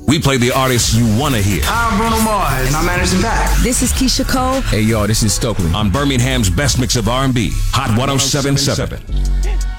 We play the artists you want to hear. I'm Bruno Mars, and I'm Anderson .Paak. This is Keisha Cole. Hey, y'all, this is Stokely. On Birmingham's best mix of R&B, Hot 107.7.